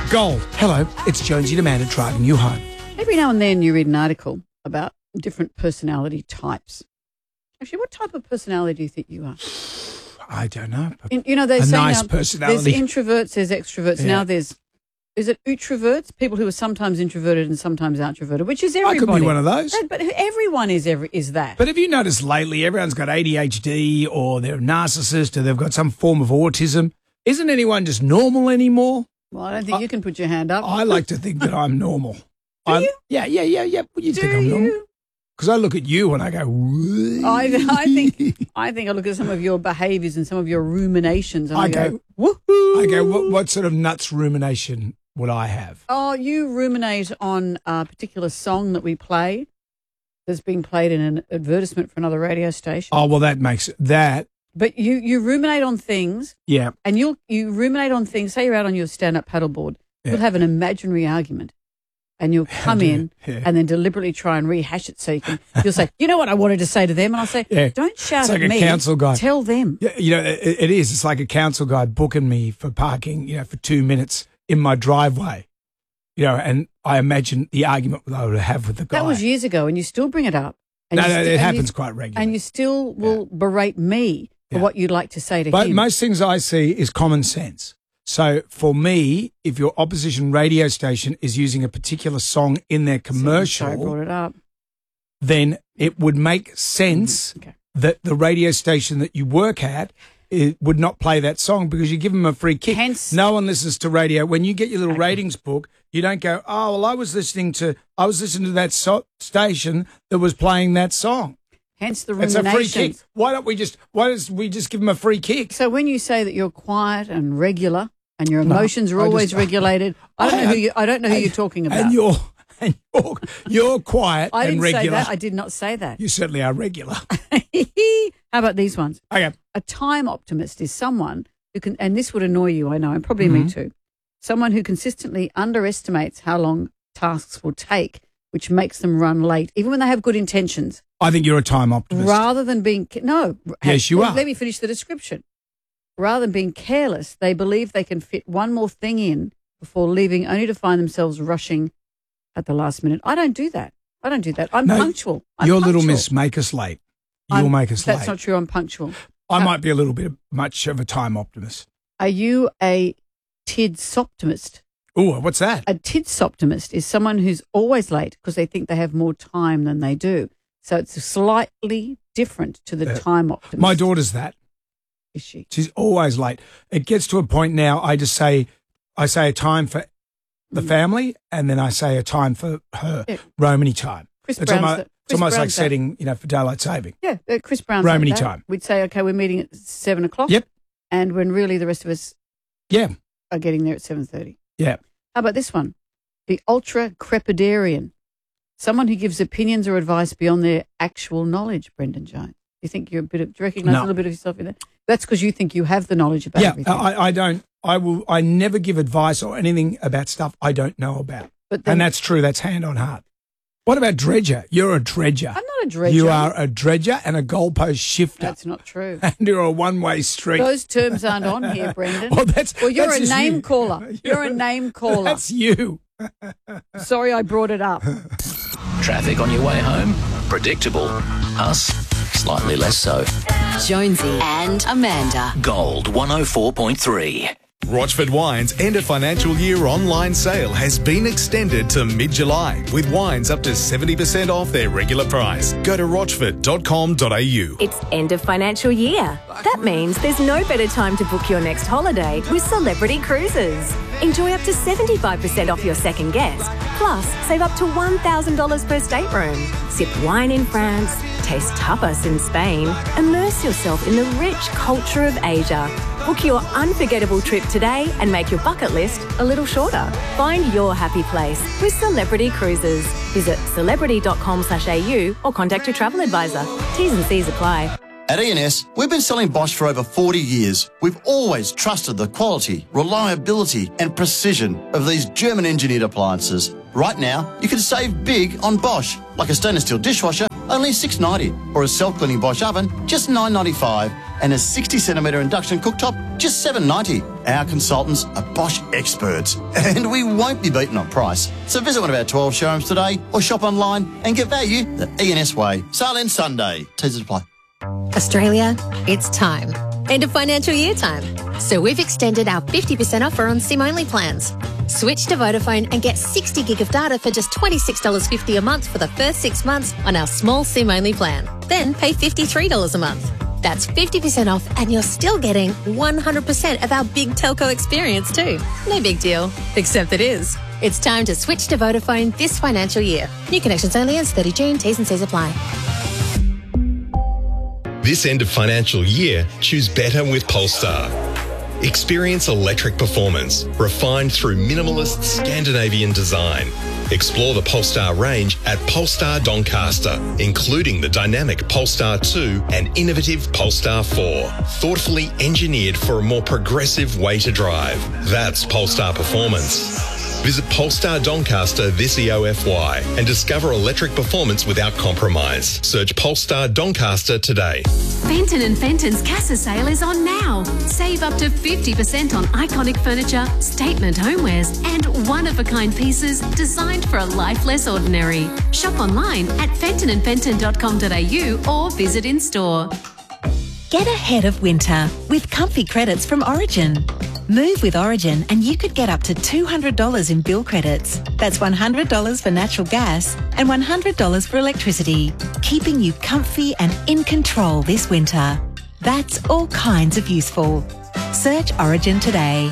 Gold. Hello, it's Jonesy and Amanda driving you home. Every now and then you read an article about different personality types. Actually, what type of personality do you think you are? I don't know. There's nice personality. There's introverts, there's extroverts. Yeah. Now is it outroverts? People who are sometimes introverted and sometimes outroverted, which is everybody. I could be one of those. But everyone is that. But have you noticed lately everyone's got ADHD or they're a narcissist or they've got some form of autism? Isn't anyone just normal anymore? Well, I don't think you can put your hand up. I like to think that I'm normal. Do you? Yeah. What do you think I'm normal? Because I look at you and I go, I think I look at some of your behaviours and some of your ruminations and I go, woohoo. I go, what sort of nuts rumination would I have? Oh, you ruminate on a particular song that we play that's being played in an advertisement for another radio station. Oh, well, that makes that. But you ruminate on things. Yeah. And you ruminate on things. Say you're out on your stand-up paddleboard. Yeah. You'll have an imaginary argument. And you'll come in and then deliberately try and rehash it so you'll say, you know what I wanted to say to them? And I'll say, don't shout at me. It's like a council guy. Tell them. Yeah, it is. It's like a council guy booking me for parking, for 2 minutes in my driveway, and I imagine the argument that I would have with the guy. That was years ago and you still bring it up. And it happens quite regularly. And you still will berate me for what you'd like to say to him. But most things I see is common sense. So for me, if your opposition radio station is using a particular song in their commercial, I brought it up. Then it would make sense that the radio station that you work at would not play that song because you give them a free kick. Hence, no one listens to radio. When you get your little ratings book, you don't go, oh, well, I was listening to that station that was playing that song. Hence the ruminations. It's a free kick. Why don't we just give them a free kick? So when you say that you're quiet and regular, and your emotions are always regulated. I don't know who you're talking about. And you're quiet and regular. I didn't say that. I did not say that. You certainly are regular. How about these ones? Okay. A time optimist is someone who can, and this would annoy you, I know, and probably me too. Someone who consistently underestimates how long tasks will take, which makes them run late, even when they have good intentions. I think you're a time optimist. Rather than being Yes, you are. Let me finish the description. Rather than being careless, they believe they can fit one more thing in before leaving, only to find themselves rushing at the last minute. I don't do that. I'm punctual. You're little Miss Make Us Late. You'll make us late. That's not true. I'm punctual. I might be a little bit much of a time optimist. Are you a tidsoptimist? Oh, what's that? A tidsoptimist is someone who's always late because they think they have more time than they do. So it's slightly different to the time optimist. My daughter's that. Is she? She's always late. It gets to a point now I say a time for the family and then I say a time for her, Romany time. It's almost like setting, for daylight saving. Yeah, Chris Brown's Romany like that. time. We'd say, okay, we're meeting at 7 o'clock. Yep. And when really the rest of us are getting there at 7:30. Yeah. How about this one? The ultra-crepidarian. Someone who gives opinions or advice beyond their actual knowledge, Brendan Jones. Do you recognize a little bit of yourself in that? That's because you think you have the knowledge about everything. I don't. I never give advice or anything about stuff I don't know about. And that's true. That's hand on heart. What about dredger? You're a dredger. I'm not a dredger. You are a dredger and a goalpost shifter. That's not true. And you're a one-way street. Those terms aren't on here, Brendan. You're a name caller. You're a name caller. That's you. Sorry I brought it up. Traffic on your way home? Predictable. Us? Slightly less so. Jonesy and Amanda. Gold 104.3. Rochford Wine's end of financial year online sale has been extended to mid-July with wines up to 70% off their regular price. Go to rochford.com.au. It's end of financial year. That means there's no better time to book your next holiday with Celebrity Cruises. Enjoy up to 75% off your second guest. Plus, save up to $1,000 per stateroom. Sip wine in France, taste tapas in Spain, immerse yourself in the rich culture of Asia. Book your unforgettable trip today and make your bucket list a little shorter. Find your happy place with Celebrity Cruises. Visit celebrity.com.au or contact your travel advisor. T's and C's apply. At E&S, we've been selling Bosch for over 40 years. We've always trusted the quality, reliability and precision of these German-engineered appliances. Right now, you can save big on Bosch, like a stainless steel dishwasher, only $6.90, or a self-cleaning Bosch oven, just $9.95. and a 60 centimetre induction cooktop, just $7.90. Our consultants are Bosch experts, and we won't be beaten on price. So visit one of our 12 showrooms today or shop online and get value the E&S way. Sale ends Sunday. Teasers apply. Australia, it's time. End of financial year time. So we've extended our 50% offer on SIM-only plans. Switch to Vodafone and get 60 gig of data for just $26.50 a month for the first 6 months on our small SIM-only plan. Then pay $53 a month. That's 50% off and you're still getting 100% of our big telco experience too. No big deal, except it is. It's time to switch to Vodafone this financial year. New connections only ends 30 June. T's and C's apply. This end of financial year, choose better with Polestar. Experience electric performance, refined through minimalist Scandinavian design. Explore the Polestar range at Polestar Doncaster, including the dynamic Polestar 2 and innovative Polestar 4. Thoughtfully engineered for a more progressive way to drive. That's Polestar performance. Visit Polestar Doncaster this EOFY and discover electric performance without compromise. Search Polestar Doncaster today. Fenton & Fenton's Casa sale is on now. Save up to 50% on iconic furniture, statement homewares and one-of-a-kind pieces designed for a life less ordinary. Shop online at fentonandfenton.com.au or visit in store. Get ahead of winter with comfy credits from Origin. Move with Origin and you could get up to $200 in bill credits. That's $100 for natural gas and $100 for electricity, keeping you comfy and in control this winter. That's all kinds of useful. Search Origin today.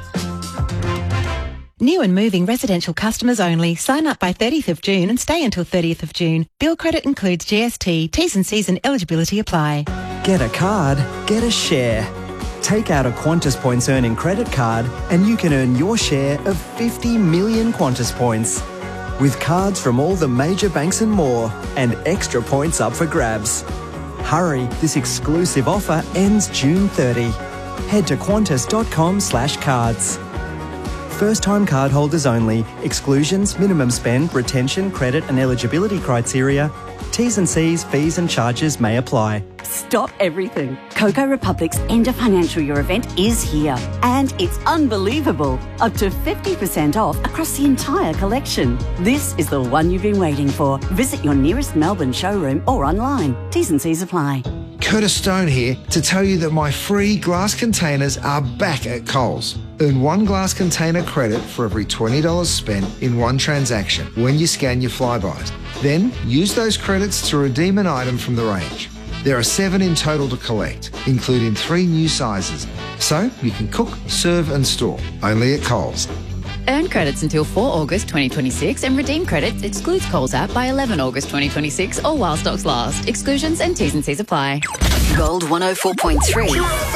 New and moving residential customers only. Sign up by 30th of June and stay until 30th of June. Bill credit includes GST, T's and C's and eligibility apply. Get a card, get a share. Take out a Qantas Points earning credit card and you can earn your share of 50 million Qantas points. With cards from all the major banks and more, and extra points up for grabs. Hurry, this exclusive offer ends June 30. Head to qantas.com/cards. First-time cardholders only. Exclusions, minimum spend, retention, credit and eligibility criteria. T's and C's, fees and charges may apply. Stop everything. Coco Republic's end of financial year event is here. And it's unbelievable. Up to 50% off across the entire collection. This is the one you've been waiting for. Visit your nearest Melbourne showroom or online. T's and C's apply. Curtis Stone here to tell you that my free glass containers are back at Coles. Earn one glass container credit for every $20 spent in one transaction when you scan your Flybys. Then use those credits to redeem an item from the range. There are 7 in total to collect, including 3 new sizes. So you can cook, serve and store, only at Coles. Earn credits until 4 August 2026 and redeem credits excludes Coles app by 11 August 2026 or while stocks last. Exclusions and T's and C's apply. Gold 104.3.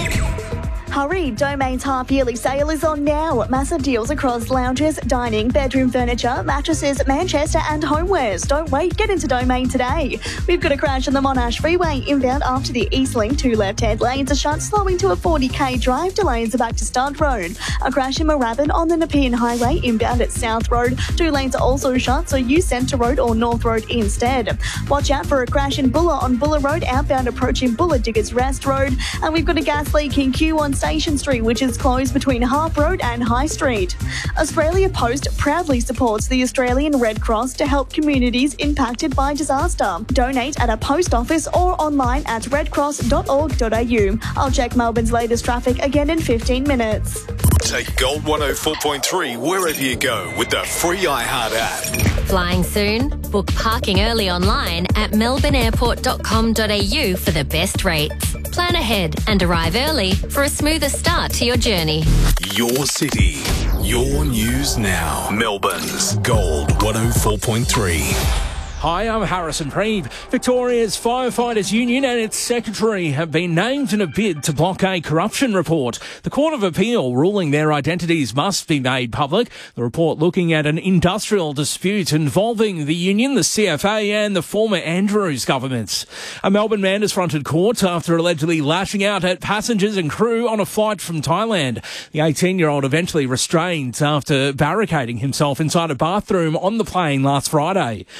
Hurry, Domain's half-yearly sale is on now. Massive deals across lounges, dining, bedroom furniture, mattresses, Manchester and homewares. Don't wait, get into Domain today. We've got a crash on the Monash Freeway inbound after the East Link. 2 left-hand lanes are shut, slowing to a 40k drive. Delays are back to Stud Road. A crash in Moorabbin on the Nepean Highway inbound at South Road. 2 lanes are also shut, so use Centre Road or North Road instead. Watch out for a crash in Bulla on Bulla Road, outbound approaching Bulla Diggers Rest Road. And we've got a gas leak in Q1 Station Street, which is closed between Harp Road and High Street. Australia Post proudly supports the Australian Red Cross to help communities impacted by disaster. Donate at a post office or online at redcross.org.au. I'll check Melbourne's latest traffic again in 15 minutes. Take Gold 104.3 wherever you go with the free iHeart app. Flying soon? Book parking early online at melbourneairport.com.au for the best rates. Plan ahead and arrive early for a smoother start to your journey. Your city, your news now. Melbourne's Gold 104.3. Hi, I'm Harrison Preeve. Victoria's Firefighters Union and its secretary have been named in a bid to block a corruption report. The Court of Appeal ruling their identities must be made public. The report looking at an industrial dispute involving the union, the CFA and the former Andrews governments. A Melbourne man is fronted court after allegedly lashing out at passengers and crew on a flight from Thailand. The 18-year-old eventually restrained after barricading himself inside a bathroom on the plane last Friday. More than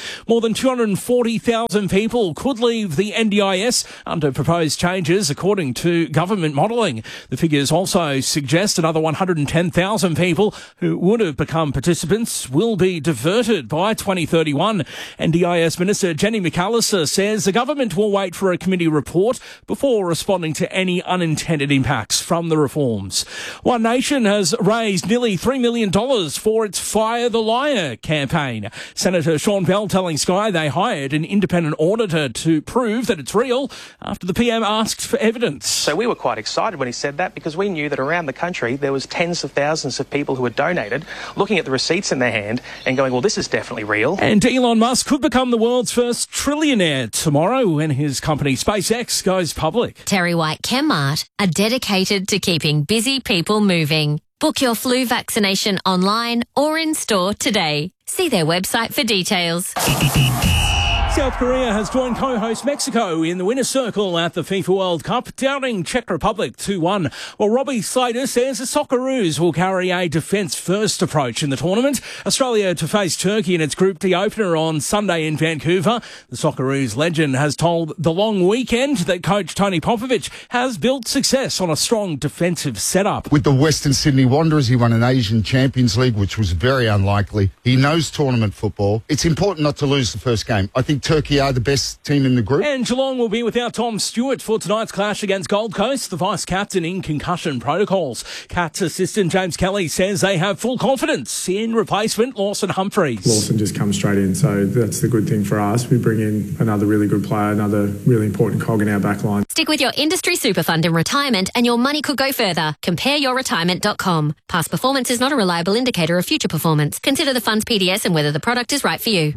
than 240,000 people could leave the NDIS under proposed changes, according to government modelling. The figures also suggest another 110,000 people who would have become participants will be diverted by 2031. NDIS Minister Jenny McAllister says the government will wait for a committee report before responding to any unintended impacts from the reforms. One Nation has raised nearly $3 million for its Fire the Liar campaign. Senator Sean Bell telling Sky they hired an independent auditor to prove that it's real after the PM asked for evidence. So we were quite excited when he said that, because we knew that around the country there was tens of thousands of people who had donated, looking at the receipts in their hand and going, well, this is definitely real. And Elon Musk could become the world's first trillionaire tomorrow when his company SpaceX goes public. Terry White Chemmart are dedicated to keeping busy people moving. Book your flu vaccination online or in store today. See their website for details. South Korea has joined co-host Mexico in the winner's circle at the FIFA World Cup, downing Czech Republic 2-1. Well, Robbie Slater says the Socceroos will carry a defence-first approach in the tournament. Australia to face Turkey in its Group D opener on Sunday in Vancouver. The Socceroos legend has told The Long Weekend that coach Tony Popovich has built success on a strong defensive setup. With the Western Sydney Wanderers, he won an Asian Champions League, which was very unlikely. He knows tournament football. It's important not to lose the first game. I think Turkey are the best team in the group. And Geelong will be without Tom Stewart for tonight's clash against Gold Coast, the vice-captain in concussion protocols. Cats assistant James Kelly says they have full confidence in replacement Lawson Humphreys. Lawson just comes straight in, so that's the good thing for us. We bring in another really good player, another really important cog in our back line. Stick with your industry super fund in retirement and your money could go further. CompareYourRetirement.com. Past performance is not a reliable indicator of future performance. Consider the fund's PDS and whether the product is right for you.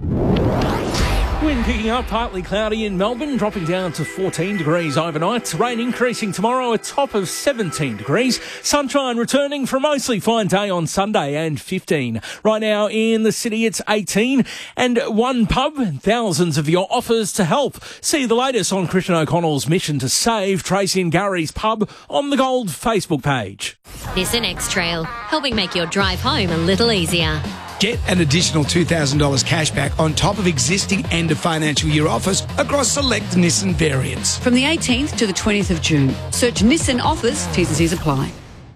Wind picking up, partly cloudy in Melbourne, dropping down to 14 degrees overnight. Rain increasing tomorrow, a top of 17 degrees. Sunshine returning for a mostly fine day on Sunday and 15. Right now in the city, it's 18. And one pub, thousands of your offers to help. See the latest on Christian O'Connell's mission to save Tracy and Gary's pub on the Gold Facebook page. Nissan X-Trail, helping make your drive home a little easier. Get an additional $2,000 cash back on top of existing end of financial year offers across select Nissan variants. From the 18th to the 20th of June. Search Nissan offers, T's and C's apply.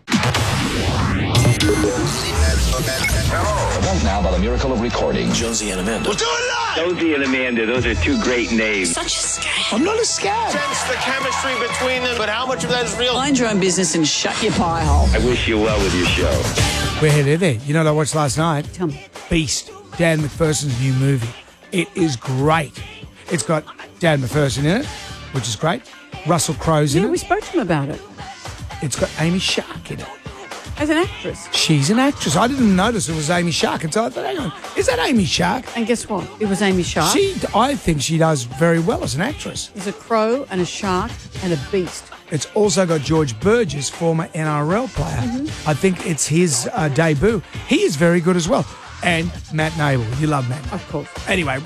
Now, by the miracle of recording, Josie and Amanda. We'll do it live! Josie and Amanda, those are two great names. Such a scam. I'm not a scam. Sense the chemistry between them, but how much of that is real? Mind your own business and shut your pie hole. I wish you well with your show. We're headed there. You know what I watched last night? Tell me. Beast, Dan McPherson's new movie. It is great. It's got Dan McPherson in it, which is great. Russell Crowe's in it. Yeah, we spoke to him about it. It's got Amy Shark in it. As an actress. She's an actress. I didn't notice it was Amy Shark until I thought, hang on, is that Amy Shark? And guess what? It was Amy Shark. I think she does very well as an actress. There's a crow and a shark and a beast. It's also got George Burgess, former NRL player. Mm-hmm. I think it's his debut. He is very good as well. And Matt Nable. You love Matt Nable. Of course. Anyway,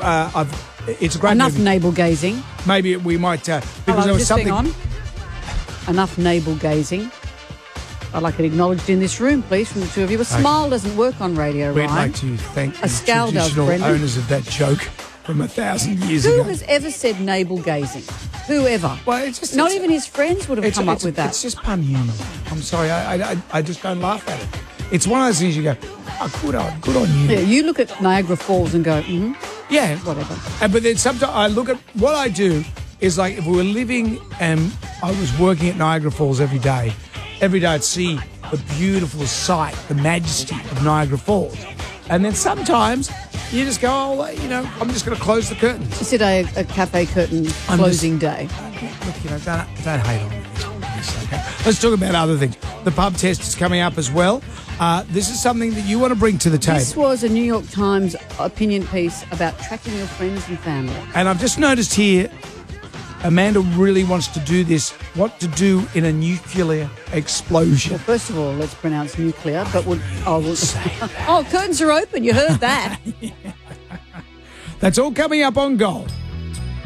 it's a great Enough movie. navel gazing. Maybe we might... because there was just something... hang on. Enough navel gazing. I'd like it acknowledged in this room, please, from the two of you. A smile doesn't work on radio, We'd right? like to thank a the scowl does, traditional Brendan. owners of that joke from 1,000 years ago. Who has ever said navel gazing? Whoever. Well, it's just... Not even his friends would have come up with that. It's just pun humour. I'm sorry, I just don't laugh at it. It's one of those things you go, oh, good on you. Yeah, you look at Niagara Falls and go, yeah. Whatever. But then sometimes I look at what I do is like if we were living and I was working at Niagara Falls every day I'd see the beautiful sight, the majesty of Niagara Falls. And then sometimes you just go, I'm just going to close the curtains. Is it a cafe curtain closing day? Look, don't hate on me. Okay? Let's talk about other things. The pub test is coming up as well. This is something that you want to bring to the table. This was a New York Times opinion piece about tracking your friends and family. And I've just noticed here, Amanda really wants to do this. What to do in a nuclear explosion? Well, first of all, let's pronounce nuclear, but curtains are open. You heard that. That's all coming up on Gold.